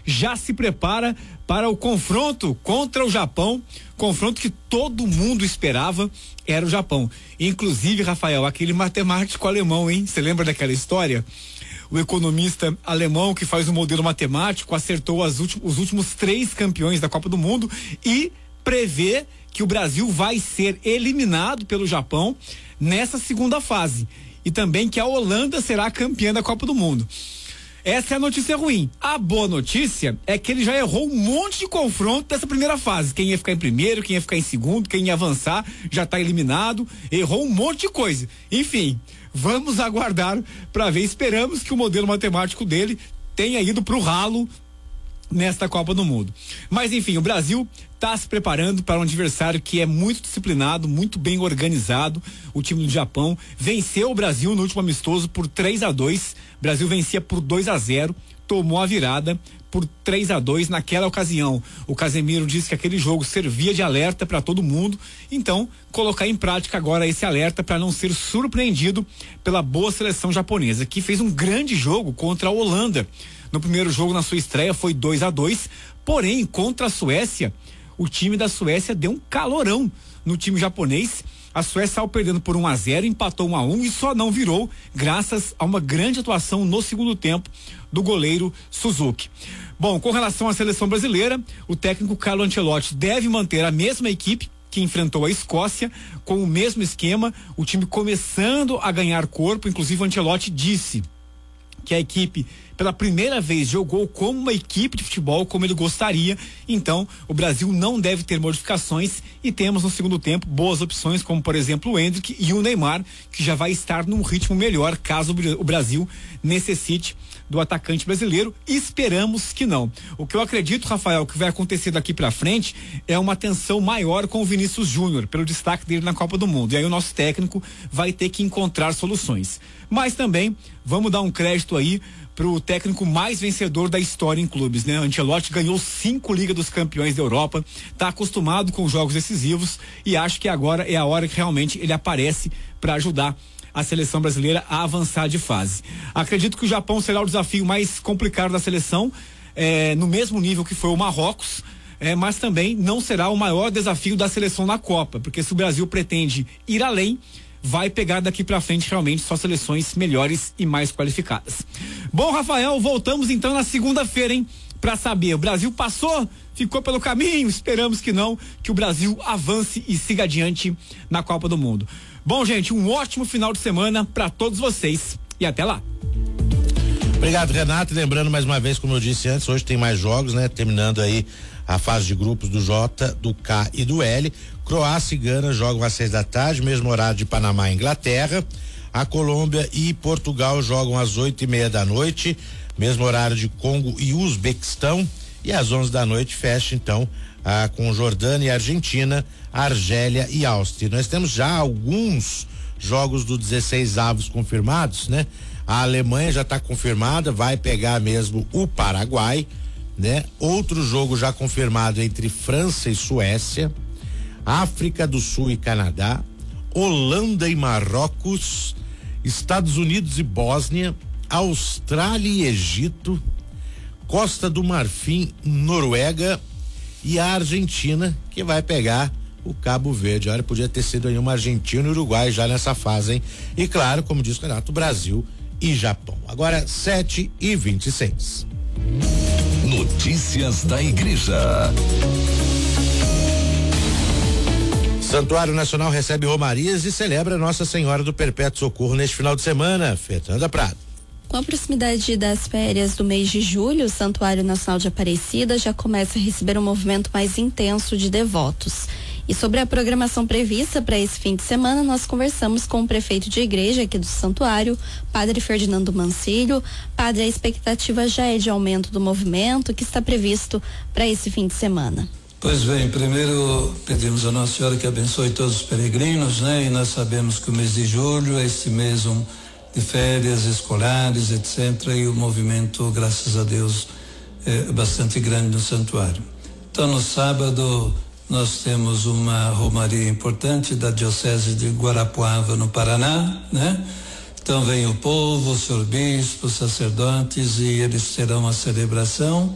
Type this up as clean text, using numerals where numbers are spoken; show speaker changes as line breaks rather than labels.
já se prepara para o confronto contra o Japão, confronto que todo mundo esperava, era o Japão. Inclusive, Rafael, aquele matemático alemão, hein? Você lembra daquela história? O economista alemão que faz o modelo matemático acertou os últimos 3 campeões da Copa do Mundo e prevê que o Brasil vai ser eliminado pelo Japão nessa segunda fase. E também que a Holanda será campeã da Copa do Mundo. Essa é a notícia ruim. A boa notícia é que ele já errou um monte de confronto dessa primeira fase. Quem ia ficar em primeiro, quem ia ficar em segundo, quem ia avançar, já está eliminado. Errou um monte de coisa. Enfim, vamos aguardar para ver. Esperamos que o modelo matemático dele tenha ido pro ralo nesta Copa do Mundo. Mas enfim, o Brasil está se preparando para um adversário que é muito disciplinado, muito bem organizado. O time do Japão venceu o Brasil no último amistoso por 3-2. O Brasil vencia por 2-0, tomou a virada por 3-2 naquela ocasião. O Casemiro disse que aquele jogo servia de alerta para todo mundo, então colocar em prática agora esse alerta para não ser surpreendido pela boa seleção japonesa, que fez um grande jogo contra a Holanda. No primeiro jogo, na sua estreia, foi 2-2, porém, contra a Suécia, o time da Suécia deu um calorão no time japonês. A Suécia saiu perdendo por 1-0, empatou 1-1 e só não virou graças a uma grande atuação no segundo tempo do goleiro Suzuki. Bom, com relação à seleção brasileira, o técnico Carlo Ancelotti deve manter a mesma equipe que enfrentou a Escócia, com o mesmo esquema, o time começando a ganhar corpo. Inclusive o Ancelotti disse que a equipe pela primeira vez jogou como uma equipe de futebol, como ele gostaria. Então o Brasil não deve ter modificações e temos no segundo tempo boas opções, como por exemplo o Endrick e o Neymar, que já vai estar num ritmo melhor caso o Brasil necessite do atacante brasileiro. Esperamos que não. O que eu acredito, Rafael, que vai acontecer daqui pra frente é uma tensão maior com o Vinícius Júnior, pelo destaque dele na Copa do Mundo. E aí o nosso técnico vai ter que encontrar soluções. Mas também vamos dar um crédito aí pro técnico mais vencedor da história em clubes, né? Ancelotti ganhou 5 Liga dos Campeões da Europa, tá acostumado com jogos decisivos e acho que agora é a hora que realmente ele aparece para ajudar a seleção brasileira a avançar de fase. Acredito que o Japão será o desafio mais complicado da seleção, no mesmo nível que foi o Marrocos, mas também não será o maior desafio da seleção na Copa, porque se o Brasil pretende ir além, vai pegar daqui pra frente realmente só seleções melhores e mais qualificadas. Bom, Rafael, voltamos então na segunda-feira, hein? Pra saber, o Brasil passou, ficou pelo caminho, esperamos que não, que o Brasil avance e siga adiante na Copa do Mundo. Bom, gente, um ótimo final de semana pra todos vocês e até lá.
Obrigado, Renato. Lembrando mais uma vez, como eu disse antes, hoje tem mais jogos, né? Terminando aí a fase de grupos do J, do K e do L. Croácia e Gana jogam às 6 da tarde, mesmo horário de Panamá e Inglaterra. A Colômbia e Portugal jogam às 8:30 da noite, mesmo horário de Congo e Uzbequistão. E às 11 da noite fecha então com Jordânia e Argentina, Argélia e Áustria. Nós temos já alguns jogos do 16 avos confirmados, né? A Alemanha já está confirmada, vai pegar mesmo o Paraguai, né? Outro jogo já confirmado entre França e Suécia, África do Sul e Canadá, Holanda e Marrocos, Estados Unidos e Bósnia, Austrália e Egito, Costa do Marfim, Noruega e a Argentina, que vai pegar o Cabo Verde. Olha, podia ter sido aí uma Argentina e Uruguai já nessa fase, hein? E claro, como disse o Renato, Brasil e Japão. Agora 7:26.
Notícias da Igreja.
Santuário Nacional recebe romarias e celebra Nossa Senhora do Perpétuo Socorro neste final de semana. Fernanda Prado.
Com a proximidade das férias do mês de julho, o Santuário Nacional de Aparecida já começa a receber um movimento mais intenso de devotos. E sobre a programação prevista para esse fim de semana, nós conversamos com o prefeito de igreja aqui do santuário, Padre Ferdinando Mancilho. Padre, a expectativa já é de aumento do movimento que está previsto para esse fim de semana.
Pois bem, primeiro pedimos a Nossa Senhora que abençoe todos os peregrinos, né? E nós sabemos que o mês de julho é esse mês de férias escolares, etc. E o movimento, graças a Deus, é bastante grande no santuário. Então, no sábado, nós temos uma romaria importante da Diocese de Guarapuava, no Paraná, né? Então vem o povo, o senhor bispo, os sacerdotes, e eles terão uma celebração